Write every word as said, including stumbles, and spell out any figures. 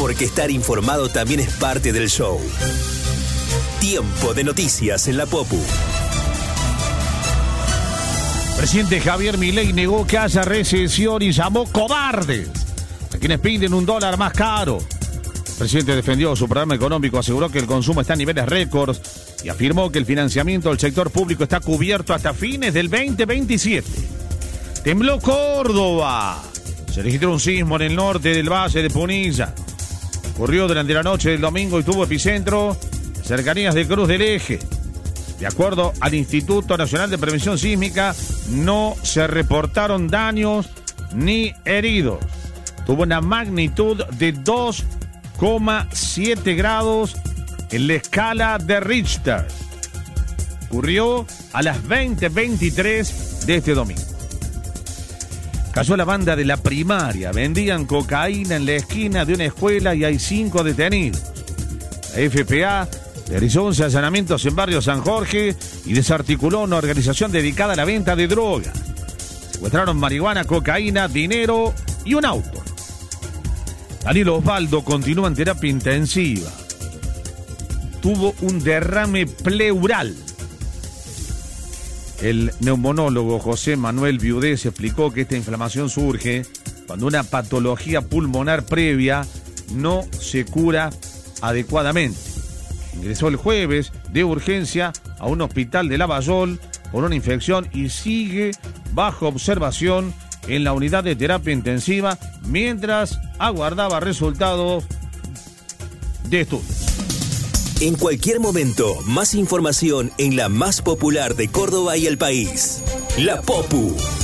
porque estar informado también es parte del show. Tiempo de noticias en la Popu. Presidente Javier Milei negó que haya recesión y llamó cobardes a quienes piden un dólar más caro. El presidente defendió su programa económico, aseguró que el consumo está a niveles récords y afirmó que el financiamiento del sector público está cubierto hasta fines del veinte veintisiete. Tembló Córdoba. Se registró un sismo en el norte del Valle de Punilla. Ocurrió durante la noche del domingo y tuvo epicentro en cercanías de Cruz del Eje. De acuerdo al Instituto Nacional de Prevención Sísmica, no se reportaron daños ni heridos. Tuvo una magnitud de dos coma siete grados en la escala de Richter. Ocurrió a las veinte veintitrés de este domingo. Cayó la banda de la primaria. Vendían cocaína en la esquina de una escuela y hay cinco detenidos. La F P A realizó once allanamientos en barrio San Jorge y desarticuló una organización dedicada a la venta de drogas. Secuestraron marihuana, cocaína, dinero y un auto. Daniel Osvaldo continúa en terapia intensiva. Tuvo un derrame pleural. El neumonólogo José Manuel Viudés explicó que esta inflamación surge cuando una patología pulmonar previa no se cura adecuadamente. Ingresó el jueves de urgencia a un hospital de Lavallol por una infección y sigue bajo observación en la unidad de terapia intensiva mientras aguardaba resultados de estudios. En cualquier momento, más información en la más popular de Córdoba y el país. La Popu.